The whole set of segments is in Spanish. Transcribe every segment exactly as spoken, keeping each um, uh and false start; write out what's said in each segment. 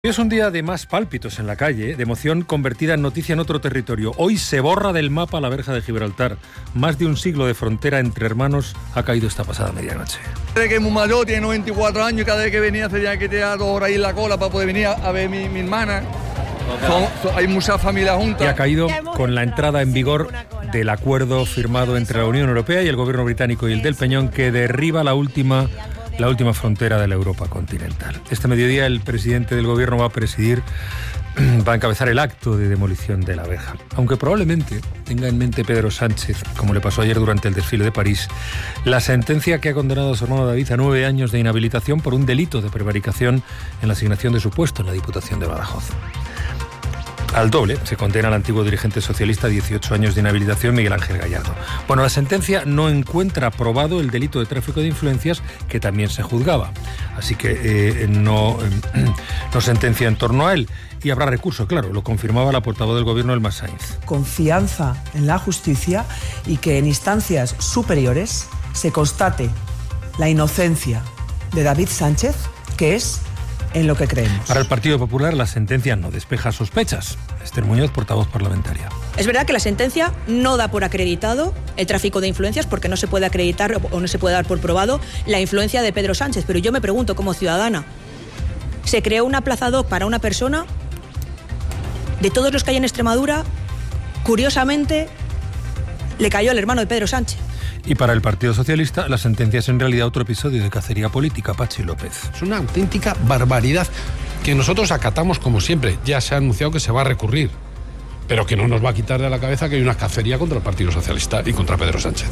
Es un día de más pálpitos en la calle, de emoción convertida en noticia en otro territorio. Hoy se borra del mapa la verja de Gibraltar. Más de un siglo de frontera entre hermanos ha caído esta pasada medianoche. Desde que es muy mayor, tiene noventa y cuatro años, y cada vez que venía se tenía que tirar dos horas ahí en la cola para poder venir a ver a mi, mi hermana. Son, son, hay muchas familias juntas. Y ha caído con la entrada en vigor del acuerdo firmado entre la Unión Europea y el gobierno británico y el del Peñón, que derriba la última... la última frontera de la Europa continental. Este mediodía el presidente del gobierno va a presidir, va a encabezar el acto de demolición de la verja. Aunque probablemente tenga en mente Pedro Sánchez, como le pasó ayer durante el desfile de París, la sentencia que ha condenado a su hermano David a nueve años de inhabilitación por un delito de prevaricación en la asignación de su puesto en la Diputación de Badajoz. Al doble se condena al antiguo dirigente socialista a dieciocho años de inhabilitación, Miguel Ángel Gallardo. Bueno, la sentencia no encuentra probado el delito de tráfico de influencias, que también se juzgaba. Así que eh, no, eh, no sentencia en torno a él. Y habrá recurso, claro, lo confirmaba la portavoz del gobierno, Elma Sainz. Confianza en la justicia y que en instancias superiores se constate la inocencia de David Sánchez, que es en lo que creemos. Para el Partido Popular la sentencia no despeja sospechas. Esther Muñoz, portavoz parlamentaria. Es verdad que la sentencia no da por acreditado el tráfico de influencias, porque no se puede acreditar o no se puede dar por probado la influencia de Pedro Sánchez. Pero yo me pregunto, como ciudadana, ¿se creó una plaza doc para una persona? De todos los que hay en Extremadura, curiosamente, le cayó al hermano de Pedro Sánchez. Y para el Partido Socialista, la sentencia es en realidad otro episodio de cacería política. Pachi López. Es una auténtica barbaridad que nosotros acatamos como siempre. Ya se ha anunciado que se va a recurrir, pero que no nos va a quitar de la cabeza que hay una cacería contra el Partido Socialista y contra Pedro Sánchez.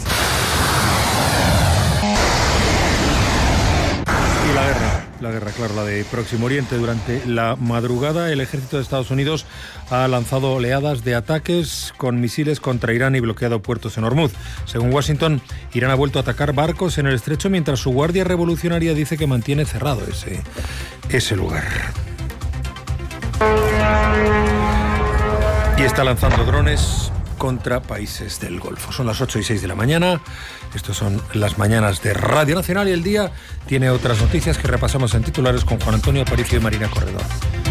Y la guerra, la guerra, claro, la de Próximo Oriente. Durante la madrugada, el ejército de Estados Unidos ha lanzado oleadas de ataques con misiles contra Irán y bloqueado puertos en Hormuz. Según Washington, Irán ha vuelto a atacar barcos en el estrecho, mientras su Guardia Revolucionaria dice que mantiene cerrado ese, ese lugar. Y está lanzando drones contra países del Golfo. Son las ocho y seis de la mañana. Estos son las mañanas de Radio Nacional y el día tiene otras noticias que repasamos en titulares con Juan Antonio Aparicio y Marina Corredor.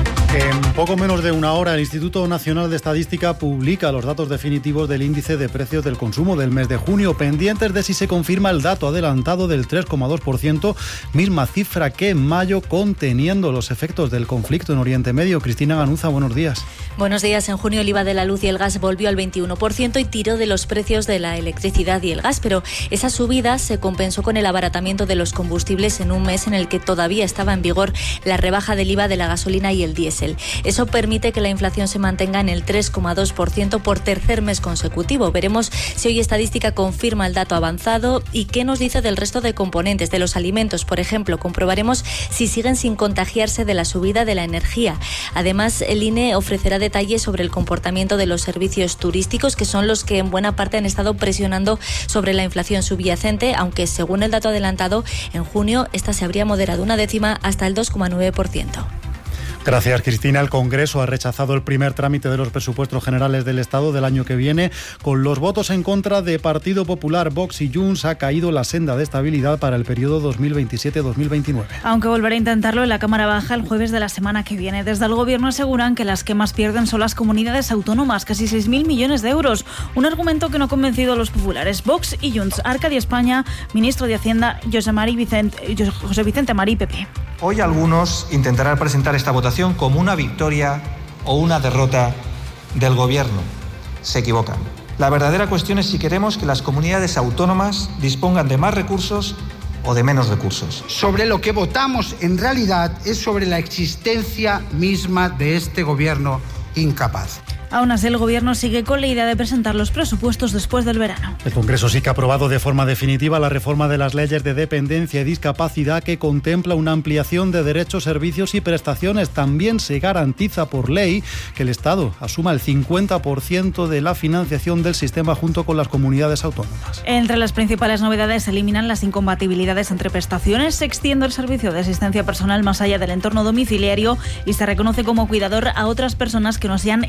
En poco menos de una hora, el Instituto Nacional de Estadística publica los datos definitivos del índice de precios del consumo del mes de junio, pendientes de si se confirma el dato adelantado del tres coma dos por ciento, misma cifra que en mayo, conteniendo los efectos del conflicto en Oriente Medio. Cristina Ganuza, buenos días. Buenos días. En junio el I V A de la luz y el gas volvió al veintiuno por ciento y tiró de los precios de la electricidad y el gas, pero esa subida se compensó con el abaratamiento de los combustibles en un mes en el que todavía estaba en vigor la rebaja del I V A de la gasolina y el diésel. Eso permite que la inflación se mantenga en el tres coma dos por ciento por tercer mes consecutivo. Veremos si hoy Estadística confirma el dato avanzado y qué nos dice del resto de componentes, de los alimentos, por ejemplo. Comprobaremos si siguen sin contagiarse de la subida de la energía. Además, el I N E ofrecerá detalles sobre el comportamiento de los servicios turísticos, que son los que en buena parte han estado presionando sobre la inflación subyacente, aunque según el dato adelantado, en junio esta se habría moderado una décima hasta el dos coma nueve por ciento. Gracias, Cristina. El Congreso ha rechazado el primer trámite de los presupuestos generales del Estado del año que viene. Con los votos en contra de Partido Popular, Vox y Junts, ha caído la senda de estabilidad para el periodo dos mil veintisiete dos mil veintinueve. Aunque volverá a intentarlo en la Cámara Baja el jueves de la semana que viene. Desde el Gobierno aseguran que las que más pierden son las comunidades autónomas, casi seis mil millones de euros. Un argumento que no ha convencido a los populares. Vox y Junts. Arcadi España, ministro de Hacienda, José, Mari Vicente, José Vicente Marí, P P. Hoy algunos intentarán presentar esta votación como una victoria o una derrota del Gobierno. Se equivocan. La verdadera cuestión es si queremos que las comunidades autónomas dispongan de más recursos o de menos recursos. Sobre lo que votamos en realidad es sobre la existencia misma de este Gobierno incapaz. Aún así, el Gobierno sigue con la idea de presentar los presupuestos después del verano. El Congreso sí que ha aprobado de forma definitiva la reforma de las leyes de dependencia y discapacidad, que contempla una ampliación de derechos, servicios y prestaciones. También se garantiza por ley que el Estado asuma el cincuenta por ciento de la financiación del sistema junto con las comunidades autónomas. Entre las principales novedades se eliminan las incompatibilidades entre prestaciones, se extiende el servicio de asistencia personal más allá del entorno domiciliario y se reconoce como cuidador a otras personas que no sean estrictamente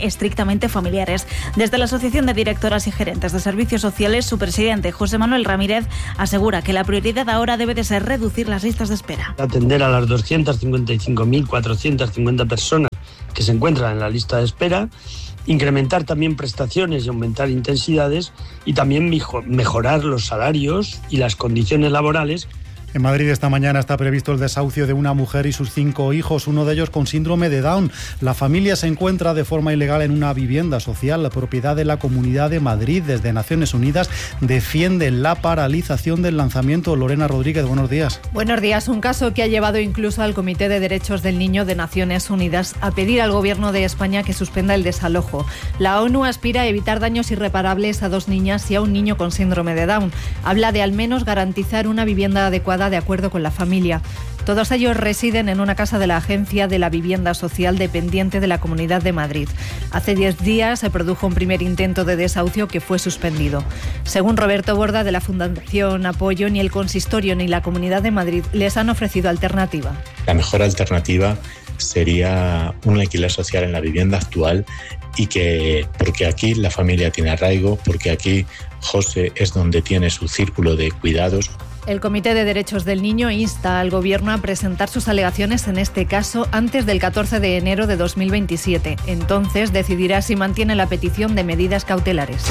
estrictamente familiares. Desde la Asociación de Directoras y Gerentes de Servicios Sociales, su presidente, José Manuel Ramírez, asegura que la prioridad ahora debe de ser reducir las listas de espera. Atender a las doscientas cincuenta y cinco mil cuatrocientas cincuenta personas que se encuentran en la lista de espera, incrementar también prestaciones y aumentar intensidades y también mejorar los salarios y las condiciones laborales. En Madrid esta mañana está previsto el desahucio de una mujer y sus cinco hijos, uno de ellos con síndrome de Down. La familia se encuentra de forma ilegal en una vivienda social, la propiedad de la Comunidad de Madrid. Desde Naciones Unidas defienden la paralización del lanzamiento. Lorena Rodríguez, buenos días. Buenos días. Un caso que ha llevado incluso al Comité de Derechos del Niño de Naciones Unidas a pedir al Gobierno de España que suspenda el desalojo. La ONU aspira a evitar daños irreparables a dos niñas y a un niño con síndrome de Down. Habla de al menos garantizar una vivienda adecuada de acuerdo con la familia. Todos ellos residen en una casa de la Agencia de la Vivienda Social dependiente de la Comunidad de Madrid. Hace diez días se produjo un primer intento de desahucio que fue suspendido. Según Roberto Borda de la Fundación Apoyo, ni el Consistorio ni la Comunidad de Madrid les han ofrecido alternativa. La mejor alternativa sería un alquiler social en la vivienda actual y que, porque aquí la familia tiene arraigo, porque aquí José es donde tiene su círculo de cuidados. El Comité de Derechos del Niño insta al Gobierno a presentar sus alegaciones en este caso antes del catorce de enero de dos mil veintisiete. Entonces decidirá si mantiene la petición de medidas cautelares.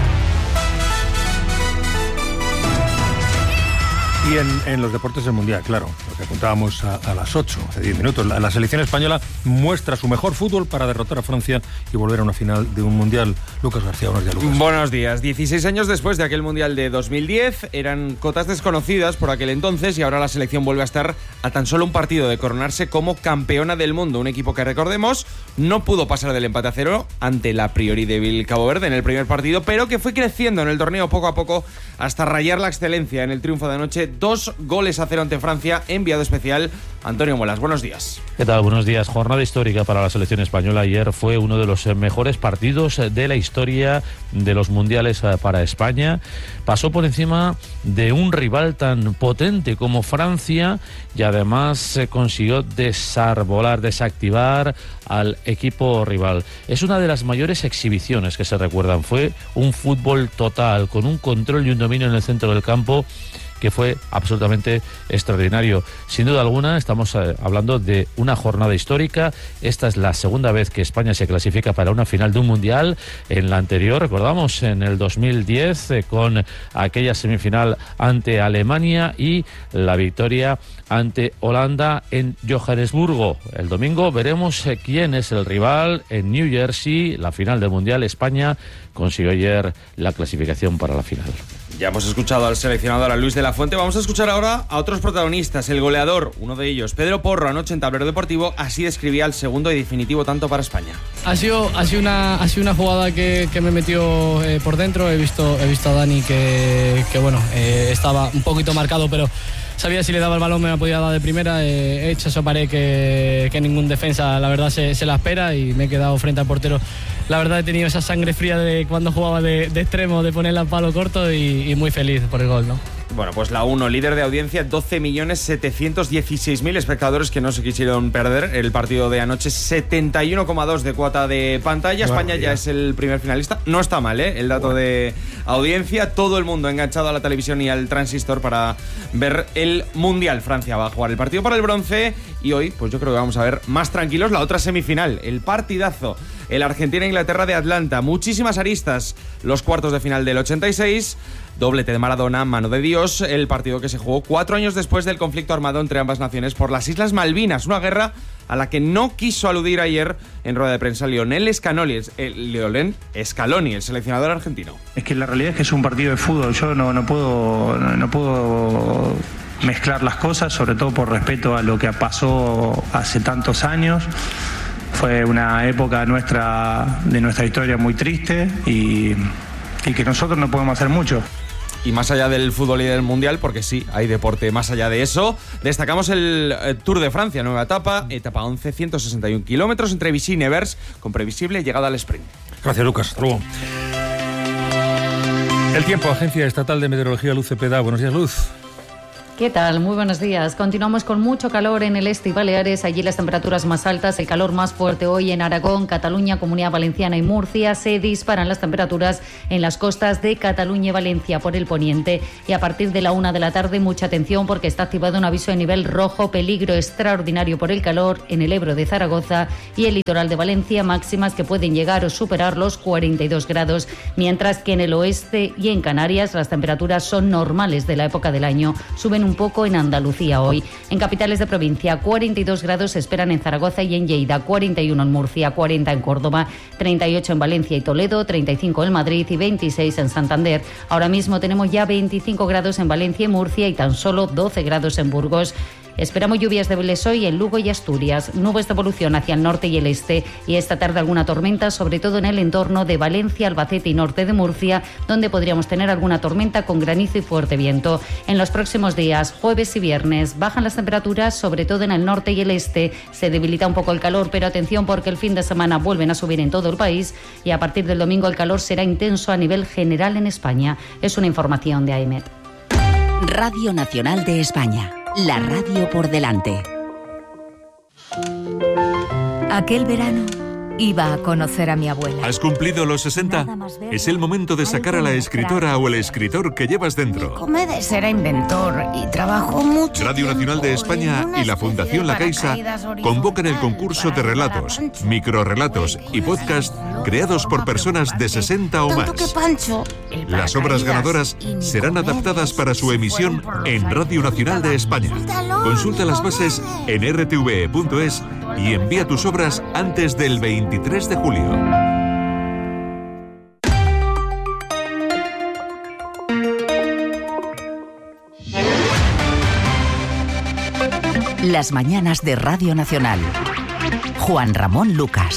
Y en, en los deportes del Mundial, claro, lo que apuntábamos a, a las ocho, hace diez minutos. La, la selección española muestra su mejor fútbol para derrotar a Francia y volver a una final de un Mundial. Lucas García, buenos días, Lucas. Buenos días. dieciséis años después de aquel Mundial de dos mil diez, eran cotas desconocidas por aquel entonces y ahora la selección vuelve a estar a tan solo un partido de coronarse como campeona del mundo. Un equipo que, recordemos, no pudo pasar del empate a cero ante la priori débil Cabo Verde en el primer partido, pero que fue creciendo en el torneo poco a poco hasta rayar la excelencia en el triunfo de anoche. Dos goles a cero ante Francia. Enviado especial Antonio Molas. Buenos días. ¿Qué tal? Buenos días. Jornada histórica para la selección española. Ayer fue uno de los mejores partidos de la historia de los mundiales para España. Pasó por encima de un rival tan potente como Francia y además consiguió desarbolar, desactivar al equipo rival. Es una de las mayores exhibiciones que se recuerdan. Fue un fútbol total, con un control y un dominio en el centro del campo que fue absolutamente extraordinario. Sin duda alguna, estamos eh, hablando de una jornada histórica. Esta es la segunda vez que España se clasifica para una final de un mundial. En la anterior, recordamos, en el dos mil diez, eh, con aquella semifinal ante Alemania y la victoria ante Holanda en Johannesburgo. El domingo veremos eh, quién es el rival en New Jersey, la final del mundial. España consiguió ayer la clasificación para la final. Ya hemos escuchado al seleccionador, a Luis de la Fuente. Vamos a escuchar ahora a otros protagonistas. El goleador, uno de ellos, Pedro Porro, anoche en Tablero Deportivo, así describía el segundo y definitivo tanto para España. Ha sido, ha sido, una, ha sido una jugada que, que me metió eh, por dentro. He visto, he visto a Dani que, que bueno, eh, estaba un poquito marcado, pero sabía si le daba el balón me la podía dar de primera. Eh, he hecho esa pared que, que ningún defensa, la verdad, se, se la espera y me he quedado frente al portero. La verdad, he tenido esa sangre fría de cuando jugaba de, de extremo, de ponerla al palo corto y, y muy feliz por el gol, ¿no? Bueno, pues la uno, líder de audiencia, doce millones setecientos dieciséis mil espectadores que no se quisieron perder el partido de anoche, setenta y uno coma dos de cuota de pantalla. Bueno, España ya. ya es el primer finalista. No está mal, ¿eh? El dato bueno. de audiencia. Todo el mundo enganchado a la televisión y al transistor para ver el Mundial. Francia va a jugar el partido para el bronce y hoy, pues yo creo que vamos a ver más tranquilos la otra semifinal, el partidazo. El Argentina-Inglaterra de Atlanta. Muchísimas aristas. Los cuartos de final del ochenta y seis. Doblete de Maradona, mano de Dios, el partido que se jugó cuatro años después del conflicto armado entre ambas naciones por las Islas Malvinas, una guerra a la que no quiso aludir ayer en rueda de prensa Lionel Scaloni, el, Lionel Scaloni, el seleccionador argentino. Es que la realidad es que es un partido de fútbol, yo no, no puedo no, no puedo mezclar las cosas, sobre todo por respeto a lo que pasó hace tantos años. Fue una época nuestra de nuestra historia muy triste y, y que nosotros no podemos hacer mucho. Y más allá del fútbol y del mundial, porque sí, hay deporte más allá de eso, destacamos el Tour de Francia, nueva etapa, etapa once, ciento sesenta y un kilómetros entre Vichy y Nevers, con previsible llegada al sprint. Gracias, Lucas. Hasta luego. El tiempo, Agencia Estatal de Meteorología, Luz Cepeda. Buenos días, Luz. ¿Qué tal? Muy buenos días. Continuamos con mucho calor en el este y Baleares. Allí las temperaturas más altas, el calor más fuerte hoy en Aragón, Cataluña, Comunidad Valenciana y Murcia. Se disparan las temperaturas en las costas de Cataluña y Valencia por el poniente. Y a partir de la una de la tarde, mucha atención porque está activado un aviso de nivel rojo, peligro extraordinario por el calor en el Ebro de Zaragoza y el litoral de Valencia, máximas que pueden llegar o superar los cuarenta y dos grados, mientras que en el oeste y en Canarias las temperaturas son normales de la época del año. Suben un poco en Andalucía hoy. En capitales de provincia, cuarenta y dos grados se esperan en Zaragoza y en Lleida, cuarenta y uno en Murcia, cuarenta en Córdoba, treinta y ocho en Valencia y Toledo, treinta y cinco en Madrid y veintiséis en Santander. Ahora mismo tenemos ya veinticinco grados en Valencia y Murcia y tan solo doce grados en Burgos. Esperamos lluvias débiles hoy en Lugo y Asturias, nubes de evolución hacia el norte y el este y esta tarde alguna tormenta, sobre todo en el entorno de Valencia, Albacete y norte de Murcia, donde podríamos tener alguna tormenta con granizo y fuerte viento. En los próximos días, jueves y viernes, bajan las temperaturas, sobre todo en el norte y el este. Se debilita un poco el calor, pero atención porque el fin de semana vuelven a subir en todo el país y a partir del domingo el calor será intenso a nivel general en España. Es una información de AEMET. Radio Nacional de España. La radio por delante. Aquel verano iba a conocer a mi abuela. ¿Has cumplido los sesenta? Es el momento de sacar a la escritora o el escritor que llevas dentro. Comedes era inventor y trabajó mucho. Radio Nacional de España y la Fundación La Caixa convocan el concurso de relatos, microrrelatos y podcast creados por personas de sesenta o más. Las obras ganadoras serán adaptadas para su emisión en Radio Nacional de España. Consulta las bases en r t v e punto es y envía tus obras antes del veintitrés de julio. Las mañanas de Radio Nacional. Juan Ramón Lucas.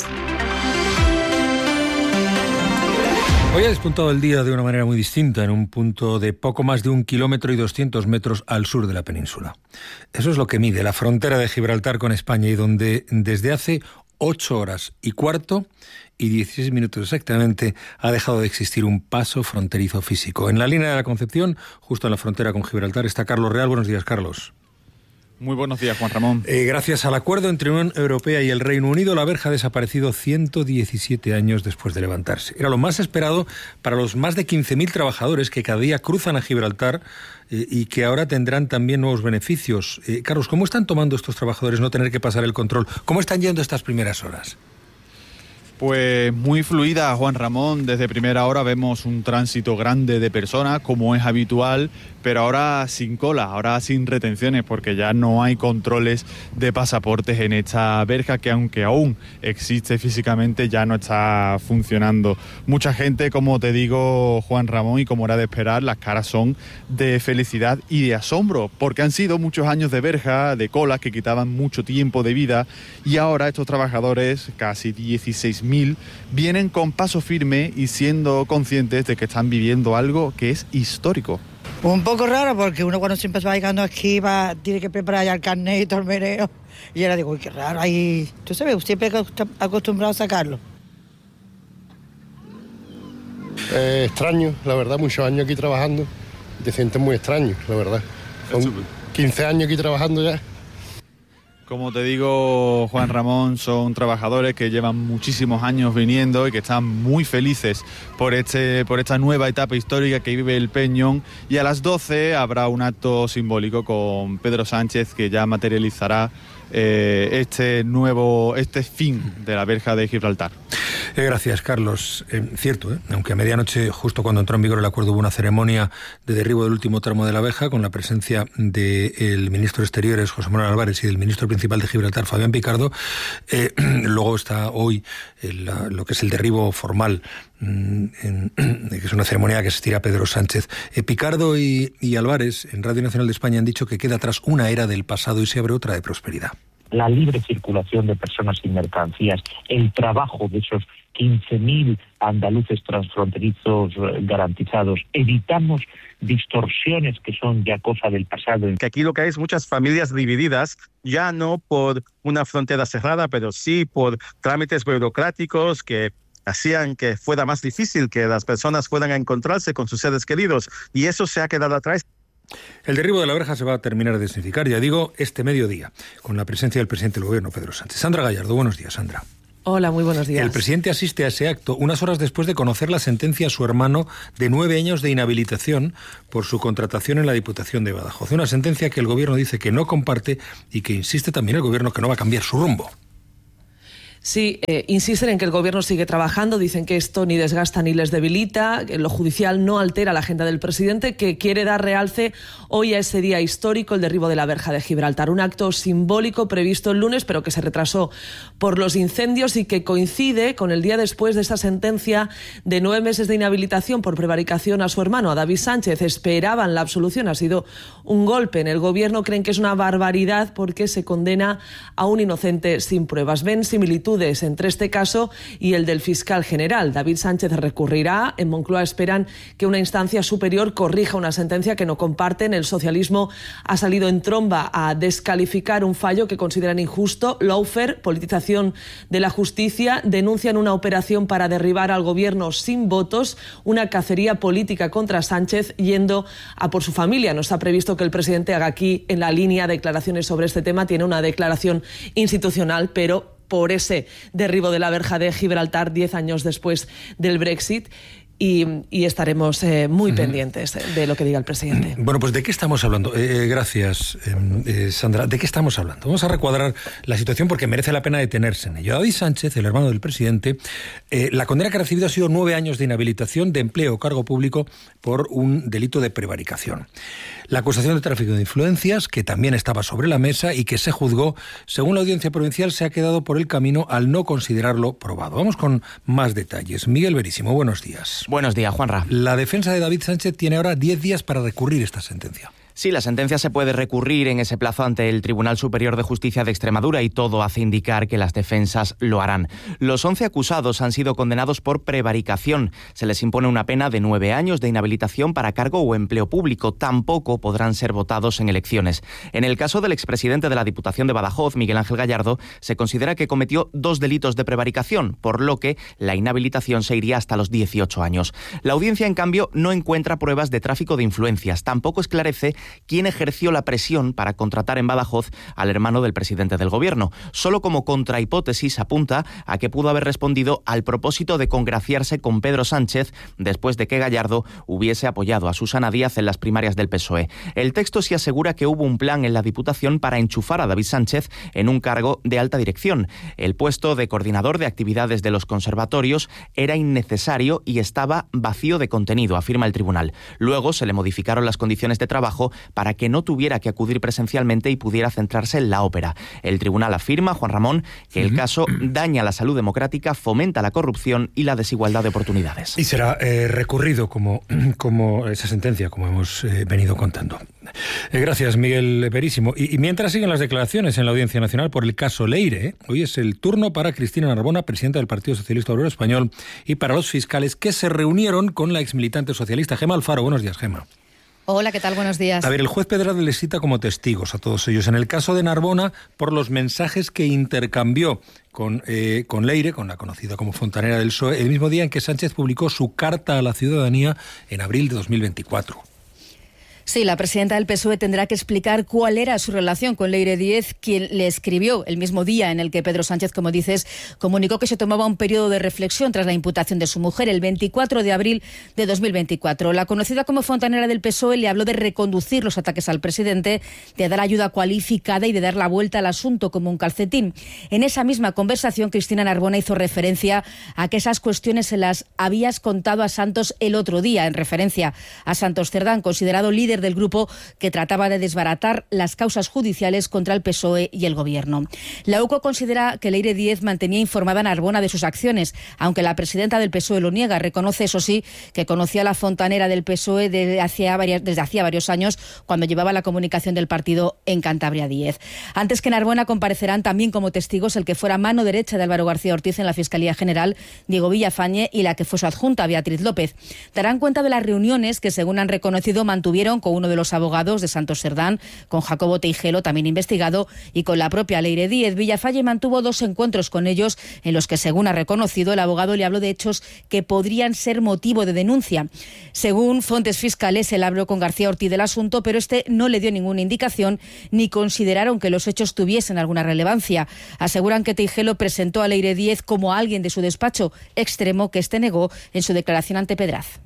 Hoy ha despuntado el día de una manera muy distinta, en un punto de poco más de un kilómetro y doscientos metros al sur de la península. Eso es lo que mide la frontera de Gibraltar con España y donde desde hace ocho horas y cuarto y dieciséis minutos exactamente ha dejado de existir un paso fronterizo físico. En la línea de la Concepción, justo en la frontera con Gibraltar, está Carlos Real. Buenos días, Carlos. Muy buenos días, Juan Ramón. Eh, gracias al acuerdo entre Unión Europea y el Reino Unido, la verja ha desaparecido ciento diecisiete años después de levantarse. Era lo más esperado para los más de quince mil trabajadores que cada día cruzan a Gibraltar eh, y que ahora tendrán también nuevos beneficios. Eh, Carlos, ¿cómo están tomando estos trabajadores no tener que pasar el control? ¿Cómo están yendo estas primeras horas? Pues muy fluida, Juan Ramón. Desde primera hora vemos un tránsito grande de personas, como es habitual, pero ahora sin cola, ahora sin retenciones, porque ya no hay controles de pasaportes en esta verja que, aunque aún existe físicamente, ya no está funcionando. Mucha gente, como te digo, Juan Ramón, y como era de esperar, las caras son de felicidad y de asombro, porque han sido muchos años de verja, de colas que quitaban mucho tiempo de vida, y ahora estos trabajadores, casi dieciséis mil, vienen con paso firme y siendo conscientes de que están viviendo algo que es histórico. Un poco raro porque uno cuando siempre va llegando aquí va, tiene que preparar ya el carnet y todo el meneo. Y ahora digo, uy, qué raro, ahí, tú sabes, siempre acostumbrado a sacarlo. Eh, extraño, la verdad, muchos años aquí trabajando, te sientes muy extraño, la verdad. Son quince años aquí trabajando ya. Como te digo, Juan Ramón, son trabajadores que llevan muchísimos años viniendo y que están muy felices por este por esta nueva etapa histórica que vive el Peñón. Y a las doce habrá un acto simbólico con Pedro Sánchez que ya materializará eh, este nuevo este fin de la verja de Gibraltar. Eh, gracias, Carlos. Eh, cierto, ¿eh? Aunque a medianoche, justo cuando entró en vigor el acuerdo, hubo una ceremonia de derribo del último tramo de la verja con la presencia del ministro de Exteriores, José Manuel Álvarez, y del ministro principal de Gibraltar, Fabián Picardo. Eh, luego está hoy el, lo que es el derribo formal, en, que es una ceremonia que asistirá Pedro Sánchez. Eh, Picardo y, y Álvarez en Radio Nacional de España han dicho que queda atrás una era del pasado y se abre otra de prosperidad. La libre circulación de personas y mercancías, el trabajo de esos quince mil andaluces transfronterizos garantizados. Evitamos distorsiones que son ya cosa del pasado. Que aquí lo que hay es muchas familias divididas, ya no por una frontera cerrada, pero sí por trámites burocráticos que hacían que fuera más difícil que las personas fueran a encontrarse con sus seres queridos. Y eso se ha quedado atrás. El derribo de la verja se va a terminar de significar, ya digo, este mediodía, con la presencia del presidente del Gobierno, Pedro Sánchez. Sandra Gallardo, buenos días, Sandra. Hola, muy buenos días. El presidente asiste a ese acto unas horas después de conocer la sentencia a su hermano de nueve años de inhabilitación por su contratación en la Diputación de Badajoz. Una sentencia que el Gobierno dice que no comparte y que insiste también el Gobierno que no va a cambiar su rumbo. Sí, eh, insisten en que el Gobierno sigue trabajando, dicen que esto ni desgasta ni les debilita, que lo judicial no altera la agenda del presidente, que quiere dar realce hoy a ese día histórico, el derribo de la verja de Gibraltar. Un acto simbólico previsto el lunes, pero que se retrasó por los incendios y que coincide con el día después de esa sentencia de nueve meses de inhabilitación por prevaricación a su hermano, a David Sánchez. Esperaban la absolución, ha sido un golpe. En el Gobierno creen que es una barbaridad porque se condena a un inocente sin pruebas. Ven similitud entre este caso y el del fiscal general. David Sánchez recurrirá. En Moncloa esperan que una instancia superior corrija una sentencia que no comparten. El socialismo ha salido en tromba a descalificar un fallo que consideran injusto. Lawfare, politización de la justicia, denuncian una operación para derribar al Gobierno sin votos, una cacería política contra Sánchez yendo a por su familia. No está previsto que el presidente haga aquí en la línea declaraciones sobre este tema. Tiene una declaración institucional, pero por ese derribo de la verja de Gibraltar diez años después del Brexit. Y, y estaremos eh, muy uh-huh. pendientes de lo que diga el presidente. Bueno, pues ¿de qué estamos hablando? Eh, eh, gracias, eh, eh, Sandra. ¿De qué estamos hablando? Vamos a recuadrar la situación porque merece la pena detenerse en ello. David Sánchez, el hermano del presidente, eh, la condena que ha recibido ha sido nueve años de inhabilitación de empleo o cargo público por un delito de prevaricación. La acusación de tráfico de influencias, que también estaba sobre la mesa y que se juzgó, según la Audiencia Provincial, se ha quedado por el camino al no considerarlo probado. Vamos con más detalles. Miguel Verísimo, buenos días. Buenos días, Juanra. La defensa de David Sánchez tiene ahora diez días para recurrir esta sentencia. Sí, la sentencia se puede recurrir en ese plazo ante el Tribunal Superior de Justicia de Extremadura y todo hace indicar que las defensas lo harán. Los once acusados han sido condenados por prevaricación. Se les impone una pena de nueve años de inhabilitación para cargo o empleo público. Tampoco podrán ser votados en elecciones. En el caso del expresidente de la Diputación de Badajoz, Miguel Ángel Gallardo, se considera que cometió dos delitos de prevaricación, por lo que la inhabilitación se iría hasta los dieciocho años. La audiencia, en cambio, no encuentra pruebas de tráfico de influencias. Tampoco esclarece quién ejerció la presión para contratar en Badajoz al hermano del presidente del Gobierno. Solo como contrahipótesis apunta a que pudo haber respondido al propósito de congraciarse con Pedro Sánchez después de que Gallardo hubiese apoyado a Susana Díaz en las primarias del P S O E. El texto sí asegura que hubo un plan en la Diputación para enchufar a David Sánchez en un cargo de alta dirección. El puesto de coordinador de actividades de los conservatorios era innecesario y estaba vacío de contenido, afirma el tribunal. Luego se le modificaron las condiciones de trabajo para que no tuviera que acudir presencialmente y pudiera centrarse en la ópera. El tribunal afirma, Juan Ramón, que el caso daña la salud democrática, fomenta la corrupción y la desigualdad de oportunidades. Y será eh, recurrido como, como esa sentencia, como hemos eh, venido contando. Eh, gracias, Miguel Verísimo. Y, y mientras siguen las declaraciones en la Audiencia Nacional por el caso Leire, ¿eh? Hoy es el turno para Cristina Narbona, presidenta del Partido Socialista Obrero Español, y para los fiscales que se reunieron con la exmilitante socialista Gemma Alfaro. Buenos días, Gemma. Hola, ¿qué tal? Buenos días. A ver, el juez Pedraza les cita como testigos a todos ellos. En el caso de Narbona, por los mensajes que intercambió con, eh, con Leire, con la conocida como fontanera del P S O E, el mismo día en que Sánchez publicó su carta a la ciudadanía en abril de dos mil veinticuatro. Sí, la presidenta del P S O E tendrá que explicar cuál era su relación con Leire Díez, quien le escribió el mismo día en el que Pedro Sánchez, como dices, comunicó que se tomaba un periodo de reflexión tras la imputación de su mujer, el veinticuatro de abril de dos mil veinticuatro. La conocida como fontanera del P S O E le habló de reconducir los ataques al presidente, de dar ayuda cualificada y de dar la vuelta al asunto como un calcetín. En esa misma conversación, Cristina Narbona hizo referencia a que esas cuestiones se las habías contado a Santos el otro día, en referencia a Santos Cerdán, considerado líder del grupo que trataba de desbaratar las causas judiciales contra el P S O E y el Gobierno. La U C O considera que Leire Díez mantenía informada a Narbona de sus acciones, aunque la presidenta del P S O E lo niega. Reconoce, eso sí, que conocía a la fontanera del P S O E desde hacía, varias, desde hacía varios años, cuando llevaba la comunicación del partido en Cantabria Díez. Antes que Narbona comparecerán también como testigos el que fuera mano derecha de Álvaro García Ortiz en la Fiscalía General, Diego Villafañe, y la que fue su adjunta, Beatriz López. Darán cuenta de las reuniones que, según han reconocido, mantuvieron con uno de los abogados de Santos Serdán, con Jacobo Teijelo, también investigado, y con la propia Leire Díez. Villafañe mantuvo dos encuentros con ellos en los que, según ha reconocido, el abogado le habló de hechos que podrían ser motivo de denuncia. Según fuentes fiscales, él habló con García Ortiz del asunto, pero este no le dio ninguna indicación ni consideraron que los hechos tuviesen alguna relevancia. Aseguran que Teijelo presentó a Leire Díez como a alguien de su despacho, extremo que este negó en su declaración ante Pedraz.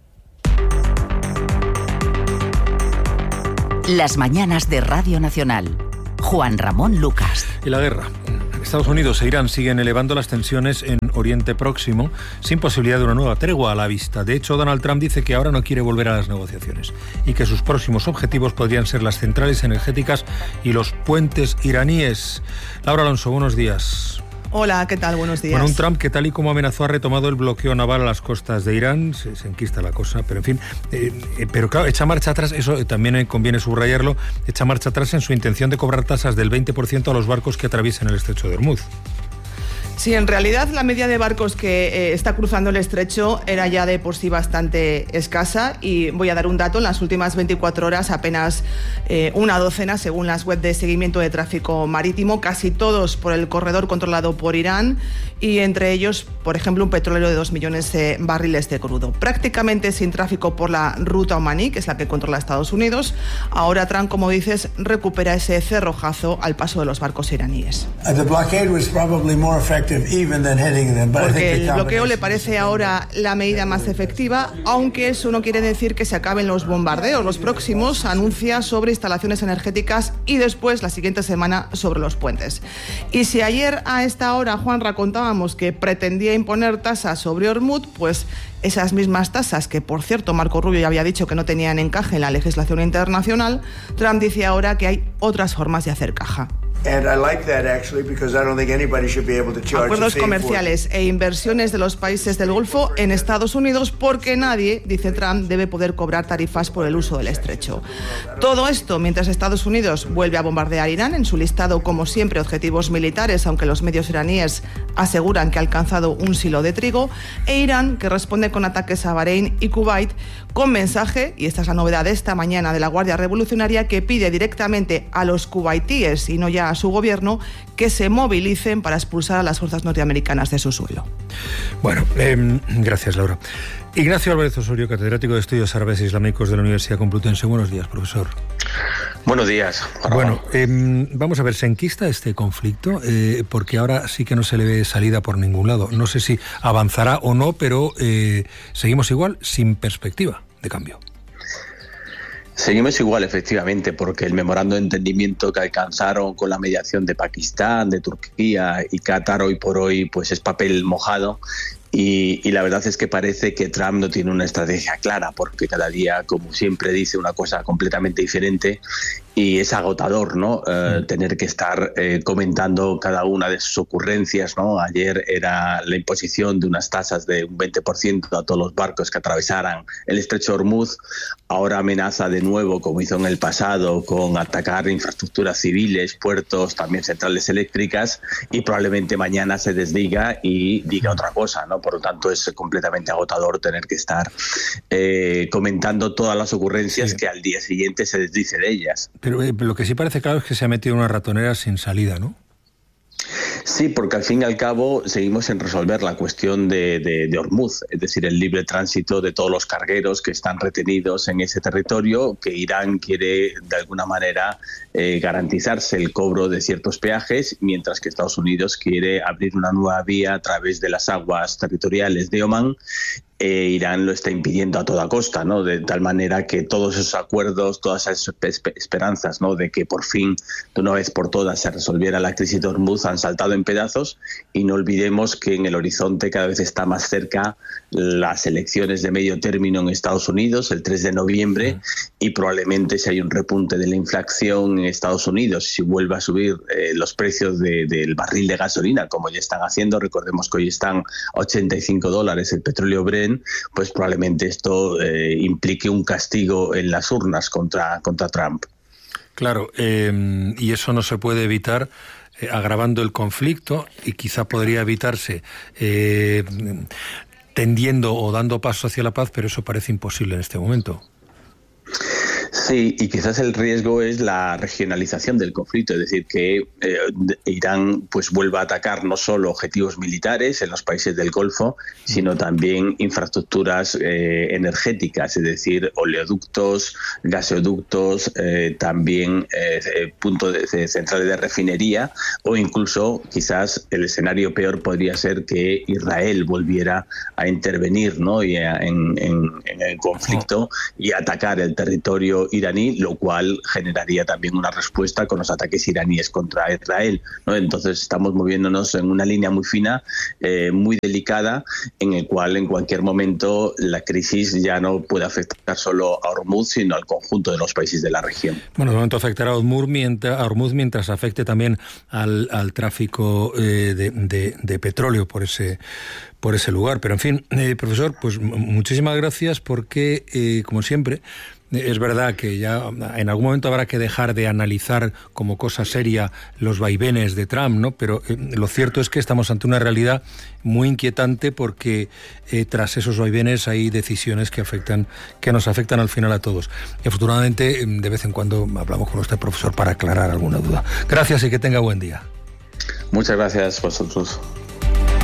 Las mañanas de Radio Nacional. Juan Ramón Lucas. Y la guerra. Estados Unidos e Irán siguen elevando las tensiones en Oriente Próximo sin posibilidad de una nueva tregua a la vista. De hecho, Donald Trump dice que ahora no quiere volver a las negociaciones y que sus próximos objetivos podrían ser las centrales energéticas y los puentes iraníes. Laura Alonso, buenos días. Hola, ¿qué tal? Buenos días. Bueno, un Trump que tal y como amenazó ha retomado el bloqueo naval a las costas de Irán, se, se enquista la cosa, pero en fin, eh, eh, pero claro, echa marcha atrás, eso eh, también eh, conviene subrayarlo, echa marcha atrás en su intención de cobrar tasas del veinte por ciento a los barcos que atraviesen el estrecho de Hormuz. Sí, en realidad la media de barcos que eh, está cruzando el estrecho era ya de por sí bastante escasa y voy a dar un dato, en las últimas veinticuatro horas apenas eh, una docena según las webs de seguimiento de tráfico marítimo, casi todos por el corredor controlado por Irán y entre ellos, por ejemplo, un petrolero de dos millones de barriles de crudo. Prácticamente sin tráfico por la ruta omaní, que es la que controla Estados Unidos. Ahora Trump, como dices, recupera ese cerrojazo al paso de los barcos iraníes. Porque el bloqueo le parece ahora la medida más efectiva, aunque eso no quiere decir que se acaben los bombardeos. Los próximos anuncia sobre instalaciones energéticas y después, la siguiente semana, sobre los puentes. Y si ayer a esta hora, Juanra, contábamos que pretendía imponer tasas sobre Hormuz, pues esas mismas tasas, que por cierto Marco Rubio ya había dicho que no tenían encaje en la legislación internacional, Trump dice ahora que hay otras formas de hacer caja. Acuerdos comerciales e inversiones de los países del Golfo en Estados Unidos porque nadie, dice Trump, debe poder cobrar tarifas por el uso del estrecho. Todo esto mientras Estados Unidos vuelve a bombardear Irán en su listado, como siempre, objetivos militares, aunque los medios iraníes aseguran que ha alcanzado un silo de trigo, e Irán, que responde con ataques a Bahrein y Kuwait, con mensaje, y esta es la novedad de esta mañana de la Guardia Revolucionaria, que pide directamente a los kuwaitíes y no ya a su gobierno que se movilicen para expulsar a las fuerzas norteamericanas de su suelo. Bueno, eh, gracias, Laura. Ignacio Álvarez Osorio, catedrático de Estudios Árabes e Islámicos de la Universidad Complutense. Buenos días, profesor. Buenos días. Bueno, eh, vamos a ver, ¿se enquista este conflicto? Eh, porque ahora sí que no se le ve salida por ningún lado. No sé si avanzará o no, pero eh, seguimos igual, sin perspectiva de cambio. Seguimos igual, efectivamente, porque el memorando de entendimiento que alcanzaron con la mediación de Pakistán, de Turquía y Qatar hoy por hoy, pues es papel mojado. Y, y la verdad es que parece que Trump no tiene una estrategia clara, porque cada día, como siempre, dice una cosa completamente diferente y es agotador, ¿no? Eh, tener que estar eh, comentando cada una de sus ocurrencias, ¿no? Ayer era la imposición de unas tasas de un veinte por ciento a todos los barcos que atravesaran el estrecho de Hormuz. Ahora amenaza de nuevo, como hizo en el pasado, con atacar infraestructuras civiles, puertos, también centrales eléctricas, y probablemente mañana se desdiga y diga otra cosa, ¿no? Por lo tanto, es completamente agotador tener que estar eh, comentando todas las ocurrencias, sí, que al día siguiente se desdice de ellas. Pero eh, lo que sí parece claro es que se ha metido en una ratonera sin salida, ¿no? Sí, porque al fin y al cabo seguimos en resolver la cuestión de, de, de Hormuz, es decir, el libre tránsito de todos los cargueros que están retenidos en ese territorio, que Irán quiere de alguna manera eh, garantizarse el cobro de ciertos peajes, mientras que Estados Unidos quiere abrir una nueva vía a través de las aguas territoriales de Omán. Eh, Irán lo está impidiendo a toda costa, ¿no? De tal manera que todos esos acuerdos, todas esas esperanzas, ¿no?, de que por fin, de una vez por todas, se resolviera la crisis de Hormuz, han saltado en pedazos, y no olvidemos que en el horizonte cada vez está más cerca las elecciones de medio término en Estados Unidos, el tres de noviembre, y probablemente si hay un repunte de la inflación en Estados Unidos, si vuelve a subir eh, los precios de, del barril de gasolina, como ya están haciendo, recordemos que hoy están a ochenta y cinco dólares el petróleo Brent, pues probablemente esto eh, implique un castigo en las urnas contra, contra Trump. Claro, eh, y eso no se puede evitar eh, agravando el conflicto, y quizá podría evitarse eh, tendiendo o dando paso hacia la paz, pero eso parece imposible en este momento. Sí, y quizás el riesgo es la regionalización del conflicto, es decir, que eh, Irán pues vuelva a atacar no solo objetivos militares en los países del Golfo, sino también infraestructuras eh, energéticas, es decir, oleoductos, gasoductos, eh, también eh, puntos de, de centrales de refinería, o incluso quizás el escenario peor podría ser que Israel volviera a intervenir, ¿no? y a, en, en, en el conflicto y atacar el territorio iraní, lo cual generaría también una respuesta con los ataques iraníes contra Israel, ¿no? Entonces estamos moviéndonos en una línea muy fina, eh, muy delicada, en el cual en cualquier momento la crisis ya no puede afectar solo a Hormuz, sino al conjunto de los países de la región. Bueno, de momento afectará a Hormuz mientras, a Hormuz mientras afecte también al, al tráfico eh, de, de, de petróleo por ese por ese lugar. Pero en fin, eh, profesor, pues muchísimas gracias porque, eh, como siempre, es verdad que ya en algún momento habrá que dejar de analizar como cosa seria los vaivenes de Trump, ¿no? Pero eh, lo cierto es que estamos ante una realidad muy inquietante porque eh, tras esos vaivenes hay decisiones que afectan, que nos afectan al final a todos. Y afortunadamente, de vez en cuando hablamos con usted, profesor, para aclarar alguna duda. Gracias y que tenga buen día. Muchas gracias a vosotros.